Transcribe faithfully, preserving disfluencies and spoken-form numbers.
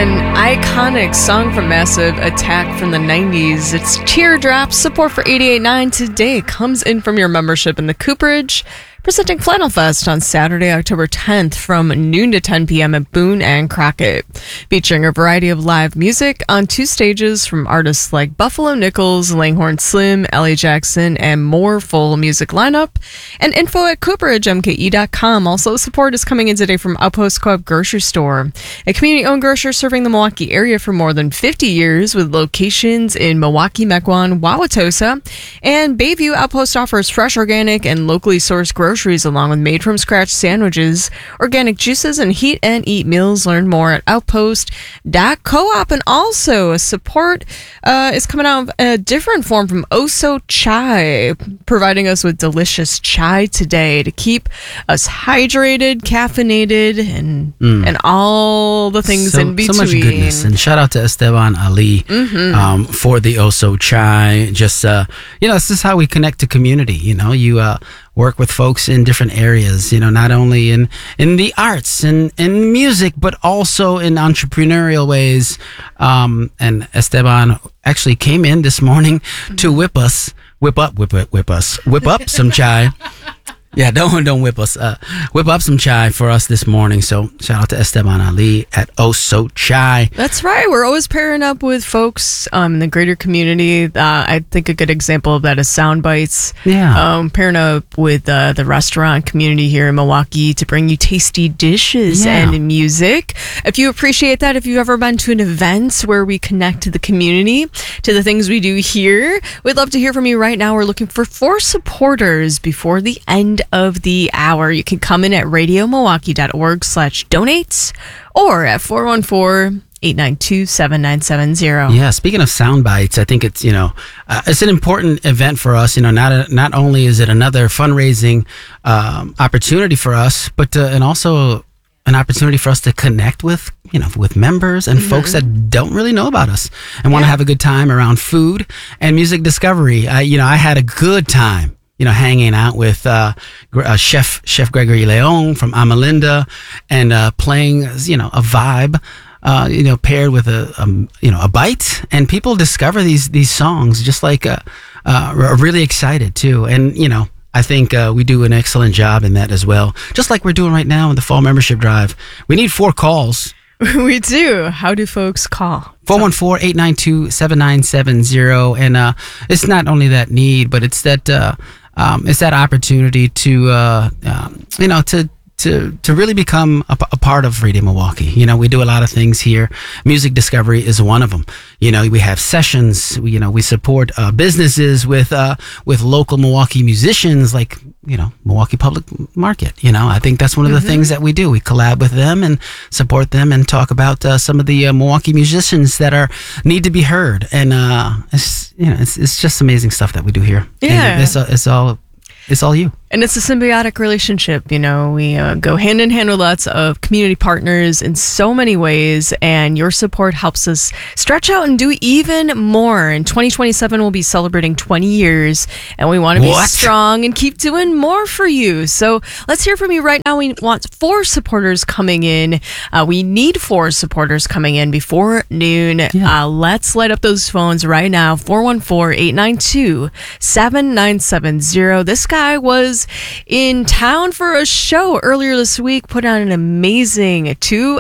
An iconic song from Massive Attack from the nineties. It's Teardrops. Support for eighty-eight point nine today comes in from your membership in the Cooperage, presenting Flannel Fest on Saturday, October tenth from noon to ten p.m. at Boone and Crockett, featuring a variety of live music on two stages from artists like Buffalo Nichols, Langhorne Slim, Ellie Jackson, and more. Full music lineup and info at cooperage m k e dot com. Also, support is coming in today from Outpost Co-op Grocery Store, a community-owned grocer serving the Milwaukee area for more than fifty years with locations in Milwaukee, Mequon, Wauwatosa, and Bayview. Outpost offers fresh, organic, and locally sourced groceries along with made-from-scratch sandwiches, organic juices, and heat and eat meals. Learn more at outpost dot coop. And also, support uh, is coming out of a different form from Oso Chai, providing us with delicious chai today to keep us hydrated, caffeinated, and mm. and all the things so, in between. So much goodness. And shout out to Esteban Ali mm-hmm. um, for the Oso Chai. Just, uh, you know, this is how we connect to community. You know, you uh, work with folks in different areas, you know, not only in, in the arts and in music, but also in entrepreneurial ways. Um, and Esteban actually came in this morning mm-hmm. to whip us. Whip up, whip it, whip us, whip up some chai. Yeah, don't don't whip us. Uh, whip up some chai for us this morning. So shout out to Esteban Ali at Oso Chai. That's right. We're always pairing up with folks um, in the greater community. Uh, I think a good example of that is Sound Bites. Yeah. Um, pairing up with uh, the restaurant community here in Milwaukee to bring you tasty dishes yeah. and music. If you appreciate that, if you've ever been to an event where we connect to the community, to the things we do here, we'd love to hear from you right now. We're looking for four supporters before the end of the hour. You can come in at radio milwaukee dot org slash donates or at four one four, eight nine two, seven nine seven zero. Yeah, speaking of sound bites, I think it's, you know, uh, it's an important event for us. You know, not a, not only is it another fundraising um, opportunity for us, but uh, and also an opportunity for us to connect with, you know, with members and mm-hmm. folks that don't really know about us and want to yeah. have a good time around food and music discovery. I, you know, I had a good time, you know, hanging out with uh, uh, Chef Chef Gregory Leon from Amalinda and uh, playing, you know, a vibe, uh, you know, paired with a, um, you know, a bite, and people discover these these songs just like uh, uh, are really excited too, and you know. I think uh, we do an excellent job in that as well. Just like we're doing right now in the fall membership drive. We need four calls. We do. How do folks call? four one four, eight nine two, seven nine seven zero. And uh, it's not only that need, but it's that uh, um, it's that opportunity to, uh, um, you know, to to to really become a, a part of Radio Milwaukee. You know, we do a lot of things here. Music discovery is one of them. You know, we have sessions. We, you know, we support uh, businesses with uh, with local Milwaukee musicians, like, you know, Milwaukee Public Market. You know, I think that's one of the mm-hmm. things that we do. We collab with them and support them and talk about uh, some of the uh, Milwaukee musicians that are need to be heard. And uh, it's, you know, it's it's just amazing stuff that we do here. Yeah, and it's, it's all it's all you. And it's a symbiotic relationship. You know, we uh, go hand in hand with lots of community partners in so many ways, and your support helps us stretch out and do even more. In twenty twenty-seven, we'll be celebrating twenty years, and we want to be strong and keep doing more for you. So let's hear from you right now. We want four supporters coming in. Uh, we need four supporters coming in before noon. Yeah. Uh, let's light up those phones right now. four one four, eight nine two, seven nine seven zero. This guy was in town for a show earlier this week, put on an amazing two